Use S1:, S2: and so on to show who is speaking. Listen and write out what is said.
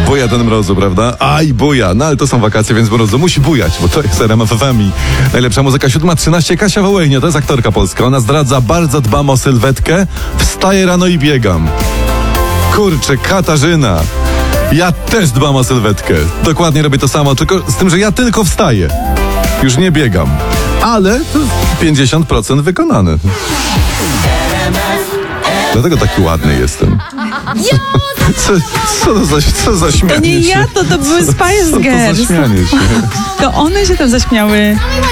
S1: Buja ten mrozu, prawda? Aj, buja. No ale to są wakacje, więc mrozu musi bujać, bo to jest RMF FM i najlepsza muzyka 7:13. Kasia Wołychnia, to jest aktorka polska. Ona zdradza, bardzo dbam o sylwetkę, wstaję rano i biegam. Kurczę, Katarzyna. Ja też dbam o sylwetkę. Dokładnie robię to samo, tylko z tym, że ja tylko wstaję. Już nie biegam. Ale to 50% wykonane. Dlatego taki ładny jestem. Co za śmianie
S2: To nie
S1: się?
S2: ja, to były Spice
S1: Co to za
S2: Girls.
S1: śmianie się?
S2: To one się tam zaśmiały.